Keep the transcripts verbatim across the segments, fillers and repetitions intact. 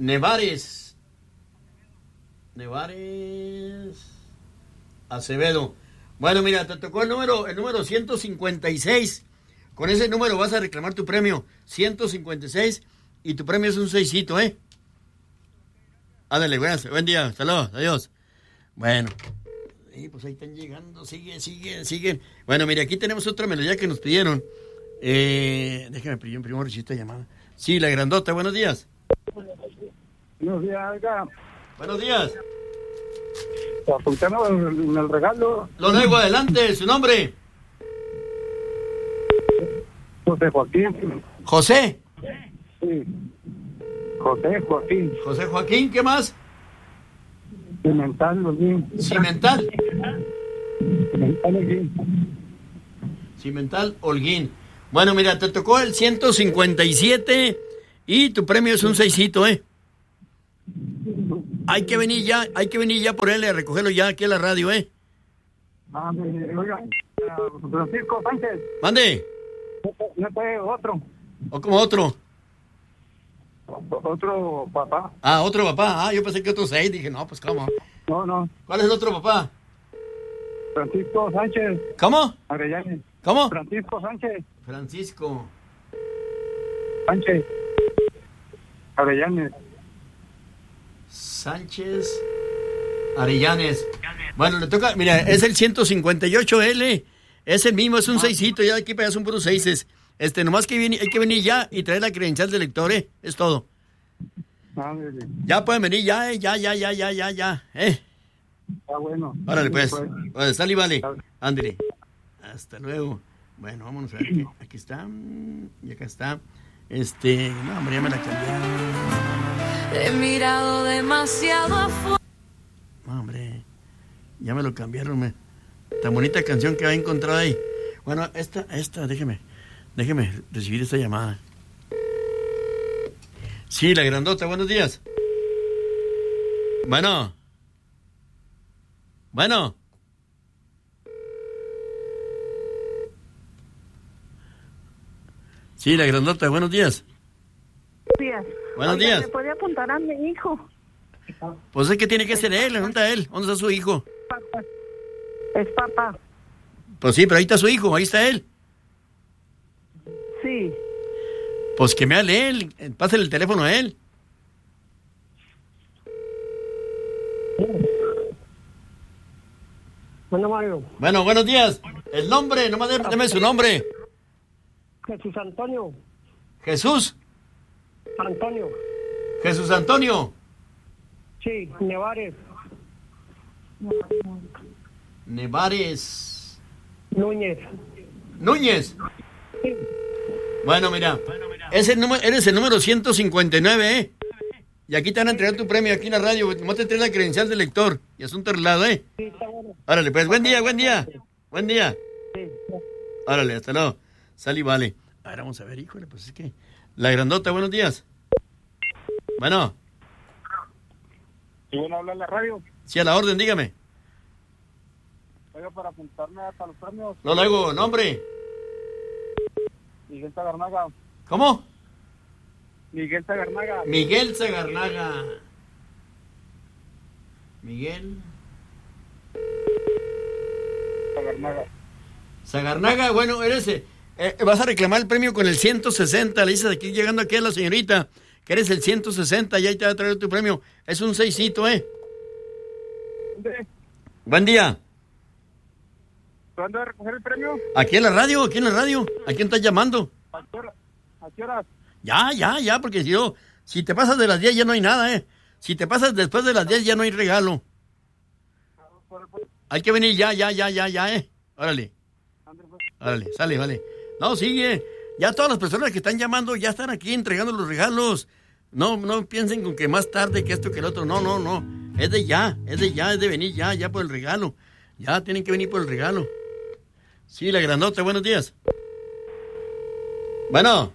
Nevares. Nevares Acevedo. Bueno, mira, te tocó el número, el número ciento cincuenta y seis. Con ese número vas a reclamar tu premio. ciento cincuenta y seis. Y tu premio es un seisito, ¿eh? Ándale, buenas, buen día. Saludos, adiós. Bueno. Sí, pues ahí están llegando. Siguen, siguen, siguen. Bueno, mira, aquí tenemos otra melodía que nos pidieron. Eh, déjame primero esta llamada. Sí, la grandota, buenos días. Buenos días, oiga. Buenos días. Apuntamos en el regalo. Lo traigo adelante, su nombre. José Joaquín. José. Sí. José Joaquín. José Joaquín, ¿qué más? Cimental Holguín. Cimental. Cimental Holguín. Cimental Holguín. Bueno, mira, te tocó el ciento cincuenta y siete y tu premio es un seisito, ¿eh? Hay que venir ya, hay que venir ya por él a recogerlo ya aquí a la radio, ¿eh? Ah, oiga, Francisco Sánchez. Mande. No fue otro. ¿O como otro? Otro papá. Ah, otro papá. Ah, yo pensé que otro seis. Dije, no, pues, ¿cómo? No, no. ¿Cuál es el otro papá? Francisco Sánchez. ¿Cómo? Arellanes. ¿Cómo? Francisco Sánchez. Francisco. Sánchez. Arellanes. Sánchez Arellanes. Bueno, le toca, mira, es el ciento cincuenta y ocho L. Es el mismo, es un seisito. Ya de aquí para allá son puros seises. Este, nomás que viene, hay que venir ya y traer la credencial del lector, ¿eh? Es todo. Ah, ya pueden venir, ya, ¿eh? Ya, ya, ya, ya, ya, ya, ¿eh? Ah, bueno. Órale, pues. Órale, sal y vale. Ándale. Hasta luego. Bueno, vámonos a ver. Aquí, aquí está. Y acá está. Este, no, hombre, ya me la cambiaron. He mirado demasiado afuera. No, hombre, ya me lo cambiaron. Me. Tan bonita canción que ha encontrado ahí. Bueno, esta, esta, déjeme, déjeme recibir esta llamada. Sí, la grandota, buenos días. Bueno. Bueno. Sí, la grandota, buenos días. Buenos días. Buenos Oiga, días. ¿me puede apuntar a mi hijo? Pues es que tiene que ser él, ¿dónde está él? ¿Dónde está su hijo? Papá. Es papá. Pues sí, pero ahí está su hijo, ahí está él. Sí. Pues que me hable él, pásale el teléfono a él. Bueno, Mario. Bueno, buenos días. El nombre, nomás dé- deme su nombre. Jesús Antonio. Jesús. Antonio. Jesús Antonio. Sí, Nevares. Nevares. Núñez. Núñez. Bueno, mira, es el número, eres el número ciento cincuenta y nueve, ¿eh? Y aquí te van a entregar tu premio aquí en la radio. Nomás te traes la credencial del lector. Y asunto arreglado, ¿eh? Sí, está bueno. Órale, pues, buen día, buen día. Buen día. Sí. Órale, hasta luego. Sal y vale. A ver, vamos a ver, híjole, pues es que... La grandota, buenos días. Bueno, ¿Sí van a hablar en la radio? sí, a la orden, dígame. Oiga, para apuntarme hasta los premios. No lo hago, nombre. Miguel Tagarnaga. ¿Cómo? Miguel Tagarnaga. Miguel Zagarnaga. Miguel Tagarnaga. Zagarnaga, bueno, eres... eh, eh, vas a reclamar el premio con el ciento sesenta. Le dices aquí, llegando aquí a la señorita, que eres el ciento sesenta y ahí te va a traer tu premio. Es un seisito, ¿eh? ¿Dónde? Buen día. ¿Cuándo va a recoger el premio? Aquí en la radio, aquí en la radio. ¿A quién estás llamando? ¿A qué hora? ¿A qué horas? Ya, ya, ya, porque si yo, si te pasas de las diez ya no hay nada, ¿eh? Si te pasas después de las diez ya no hay regalo. Hay que venir ya, ya, ya, ya, ya, ¿eh? Órale. Órale, sale, vale. No, sigue. Ya todas las personas que están llamando ya están aquí entregando los regalos. No, no piensen con que más tarde que esto que el otro. No, no, no. Es de ya, es de ya, es de venir ya, ya por el regalo. Ya tienen que venir por el regalo. Sí, la grandota, buenos días. Bueno.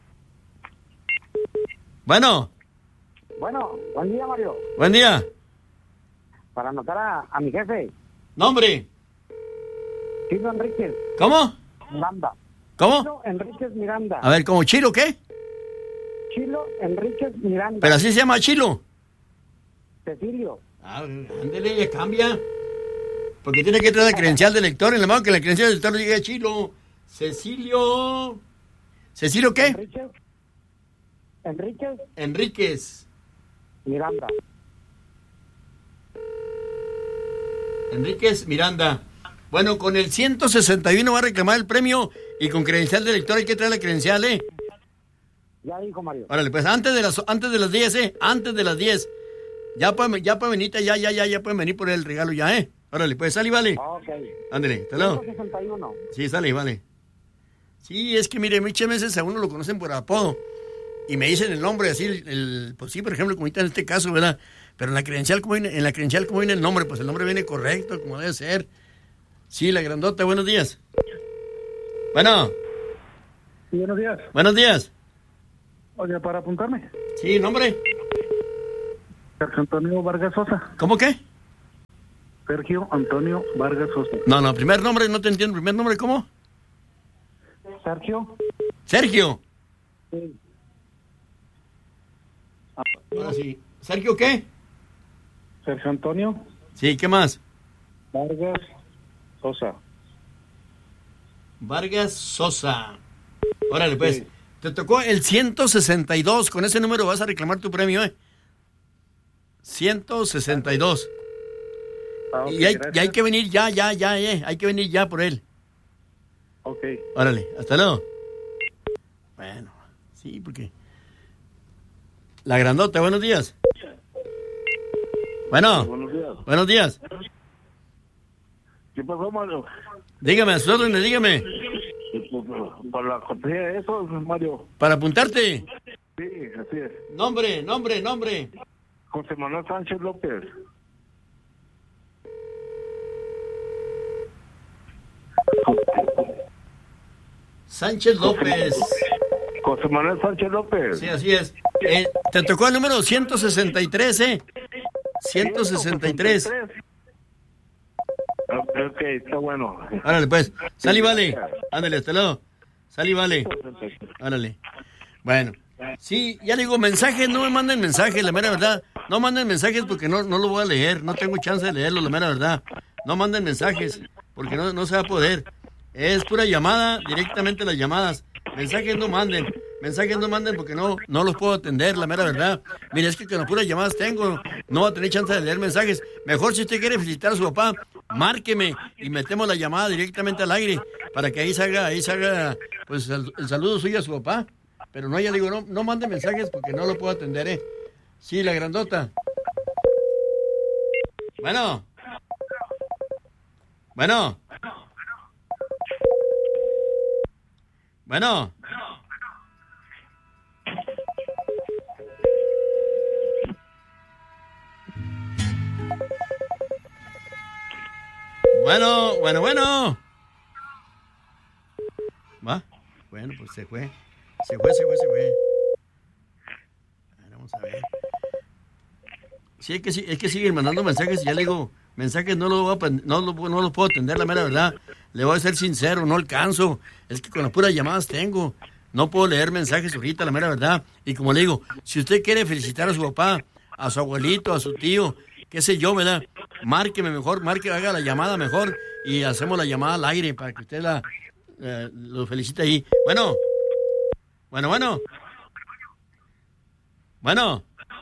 Bueno. Bueno, buen día, Mario. Buen día. Para anotar a, a mi jefe, Nombre. Chilo Enríquez ¿Cómo? Miranda. ¿Cómo? Chilo Enríquez Miranda. A ver, ¿cómo Chiro qué? Chilo Enríquez Miranda. ¿Pero así se llama Chilo? Cecilio. Ah, ándele, ya cambia. Porque tiene que traer la credencial del lector. En la mano que la credencial del lector le llegue a Chilo. Cecilio. ¿Cecilio qué? Enríquez. Enríquez Enríquez. Miranda. Enríquez Miranda. Bueno, con el ciento sesenta y uno va a reclamar el premio y con credencial del lector hay que traer la credencial, ¿eh? Ya dijo Mario. Órale, pues antes de las antes de las diez, ¿eh? Antes de las diez. Ya pueden ya pueden venir, ya, ya, ya, ya pueden venir por el regalo ya, ¿eh? Órale, pues sale y vale. Ok. Ándale, hasta luego. ciento sesenta y uno. Sí, sale y vale. Sí, es que mire, muchas veces a uno lo conocen por apodo. Y me dicen el nombre así, el, el, pues sí, por ejemplo, como ahorita en este caso, ¿verdad? Pero en la credencial, como viene, en la credencial, como viene el nombre, pues el nombre viene correcto, como debe ser. Sí, la grandota, buenos días. Bueno. Sí, buenos días. Buenos días. Oye, para apuntarme. Sí, nombre. Sergio Antonio Vargas Sosa. ¿Cómo qué? Sergio Antonio Vargas Sosa. No, no, primer nombre, no te entiendo. ¿Primer nombre cómo? Sergio. Sergio. Sí. Ahora sí. ¿Sergio qué? Sergio Antonio Sí, ¿qué más? Vargas Sosa. Vargas Sosa. Órale, pues. Sí. Te tocó el ciento sesenta y dos. Con ese número vas a reclamar tu premio, ¿eh? ciento sesenta y dos. Ah, ok, Y hay, gracias. y hay que venir ya, ya, ya, eh. Hay que venir ya por él. Ok. Órale, hasta luego. Bueno, sí, porque... La grandota, buenos días. Bueno, Buenos días. buenos días. ¿Qué pasó, Mario? Dígame, a sus órdenes, dígame. Para la cortesía de eso, Mario. Para apuntarte. Sí, así es. Nombre, nombre, nombre. José Manuel Sánchez López. Sánchez López. José Manuel Sánchez López. Sí, así es. Eh, te tocó el número ciento sesenta y tres, ¿eh? ciento sesenta y tres. Ok, está bueno. Árale, pues. Sal y vale. Ándale, hasta luego. Sal y vale. Árale. Bueno. Sí, ya digo, mensajes, no me manden mensajes, la mera verdad. No manden mensajes porque no, no lo voy a leer. No tengo chance de leerlo, la mera verdad. No manden mensajes porque no, no se va a poder. Es pura llamada, directamente las llamadas. Mensajes no manden. Mensajes no manden porque no, no los puedo atender, la mera verdad. Mire, es que con las puras llamadas tengo, no va a tener chance de leer mensajes. Mejor si usted quiere felicitar a su papá, márqueme y metemos la llamada directamente al aire para que ahí salga, ahí salga pues el, el saludo suyo a su papá. Pero no, ya digo, no, no mande mensajes porque no lo puedo atender, ¿eh? Sí, la grandota. Bueno. Bueno. Bueno. Bueno, bueno, bueno. ¿Va? Bueno, pues se fue. Se fue, se fue, se fue. A ver, vamos a ver. Sí, es que, sí, es que siguen mandando mensajes y ya le digo, mensajes no los voy a, no lo, no los puedo atender, la mera verdad. Le voy a ser sincero, no alcanzo. Es que con las puras llamadas tengo. No puedo leer mensajes ahorita, la mera verdad. Y como le digo, si usted quiere felicitar a su papá, a su abuelito, a su tío, qué sé yo, ¿verdad? Márqueme mejor, marque, haga la llamada mejor y hacemos la llamada al aire para que usted la eh, lo felicite ahí. Bueno, bueno, bueno. Bueno.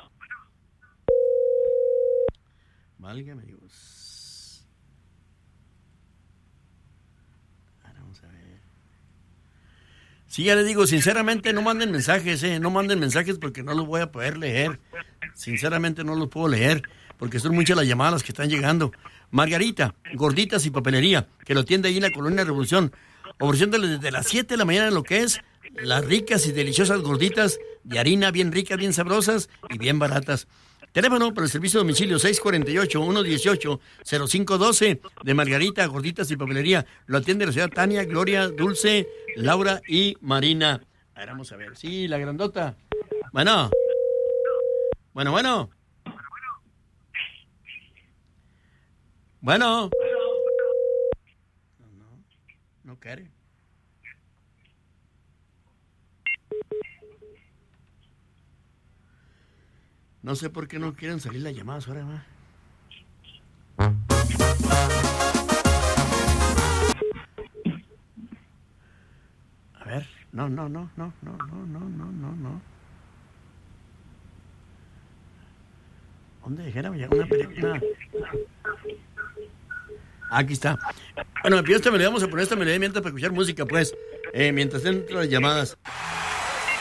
Válgame Dios. Ahora vamos a ver. Sí, ya le digo, sinceramente no manden mensajes, eh, no manden mensajes porque no los voy a poder leer. Sinceramente no los puedo leer porque son muchas las llamadas que están llegando. Margarita, Gorditas y Papelería, que lo atiende ahí en la Colonia Revolución, ofreciéndole desde las siete de la mañana lo que es las ricas y deliciosas gorditas de harina, bien ricas, bien sabrosas y bien baratas. Teléfono para el servicio de domicilio seis cuatro ocho, uno uno ocho, cero cinco uno dos de Margarita, Gorditas y Papelería. Lo atiende la señora Tania, Gloria, Dulce, Laura y Marina. A ver, vamos a ver. Sí, la grandota. Bueno. Bueno, bueno. Bueno. No, no, no quiere. No sé por qué no quieren salir las llamadas ahora, ¿va? A ver, no, no, no, no, no, no, no, no, no, no. ¿Dónde dejé la una película? Aquí está. Bueno, me pido esta melodía, vamos a poner esta melodía mientras para escuchar música, pues. Eh, mientras entran las llamadas.